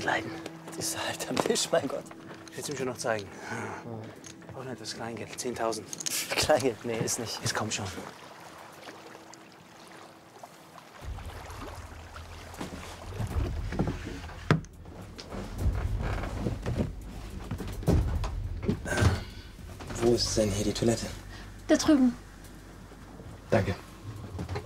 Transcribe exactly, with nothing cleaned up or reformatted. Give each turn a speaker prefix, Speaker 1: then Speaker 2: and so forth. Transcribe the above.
Speaker 1: leiden.
Speaker 2: Die ist halt am Tisch, mein Gott.
Speaker 1: Ich will es ihm schon noch zeigen. Ich brauche noch etwas Kleingeld. zehntausend.
Speaker 2: Kleingeld? Nee, ist nicht.
Speaker 1: Jetzt komm schon.
Speaker 2: Wo ist denn hier die Toilette?
Speaker 3: Da drüben.
Speaker 2: Danke.